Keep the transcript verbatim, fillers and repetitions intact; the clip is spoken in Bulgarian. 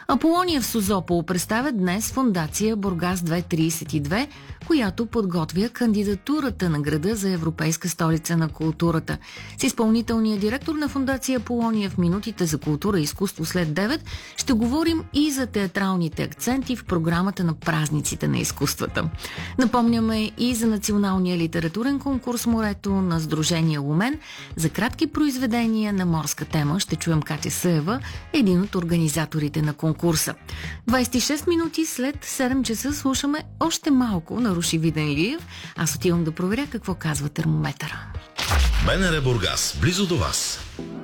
Аполония в Созопол представя днес фондация Бургас две хиляди тридесет и две, която подготвя кандидатурата на града за Европейска столица на културата. С изпълнителния директор на фондация Аполония в минутите за култура и изкуство след девет ще говорим и за театралните акценти в програмата на празниците на изкуствата. Напомняме и за националния литературен конкурс "Морето" на Сдружение Лумен. За кратки произведения на морска тема ще чуем Катя Съева, един от организаторите на конкурса. двадесет и шест минути след седем часа слушаме още малко на Руши Виденлиев. Аз отивам да проверя какво казва термометъра. БНР Бургас, близо до вас.